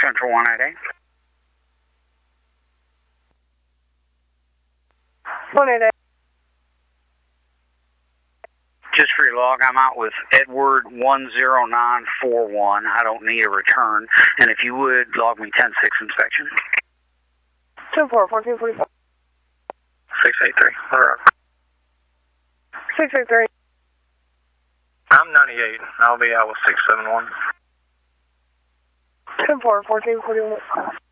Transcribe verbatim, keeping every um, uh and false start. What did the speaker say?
Central one eight eight. one eight eight. Just for your log, I'm out with Edward one zero nine four one. I don't need a return. And if you would, log me ten six inspection. ten four, fourteen forty-five. six eight three. six eight three. I'm ninety-eight. I'll be out with six seven one. ten four, fourteen forty-one.